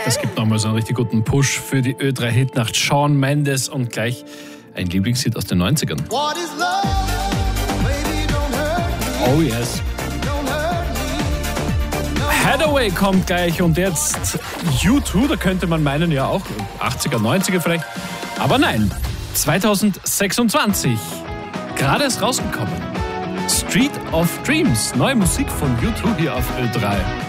Es gibt nochmal so einen richtig guten Push für die Ö3-Hitnacht. Shawn Mendes und gleich ein Lieblingshit aus den 90ern. Oh yes. Hathaway kommt gleich und jetzt U2, da könnte man meinen, ja auch 80er, 90er vielleicht. Aber nein, 2026, gerade ist rausgekommen. Street of Dreams, neue Musik von U2 hier auf Ö3.